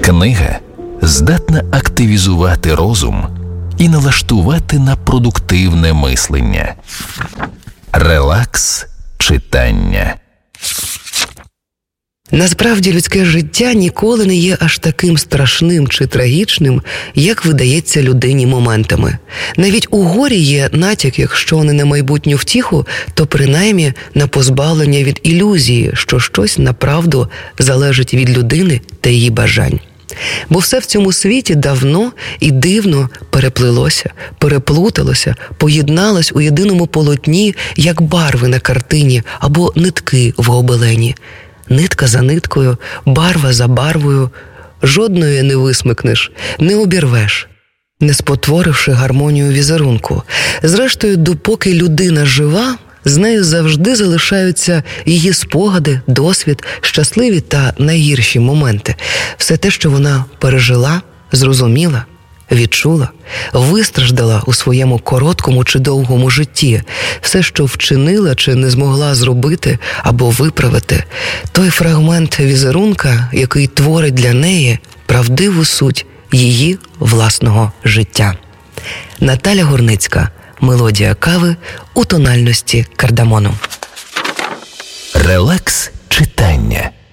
Книга здатна активізувати розум і налаштувати на продуктивне мислення. Релакс читання. Насправді, людське життя ніколи не є аж таким страшним чи трагічним, як видається людині моментами. Навіть у горі є натяк, якщо не на майбутню втіху, то принаймні на позбавлення від ілюзії, що щось направду залежить від людини та її бажань. Бо все в цьому світі давно і дивно переплилося, переплуталося, поєдналось у єдиному полотні, як барви на картині або нитки в гобелені. Нитка за ниткою, барва за барвою, жодної не висмикнеш, не обірвеш, не спотворивши гармонію візерунку. Зрештою, допоки людина жива, з нею завжди залишаються її спогади, досвід, щасливі та найгірші моменти. Все те, що вона пережила, зрозуміла, відчула, вистраждала у своєму короткому чи довгому житті, все, що вчинила чи не змогла зробити або виправити, той фрагмент візерунка, який творить для неї правдиву суть її власного життя. Наталя Горницька. Мелодія кави у тональності кардамону. Релакс читання.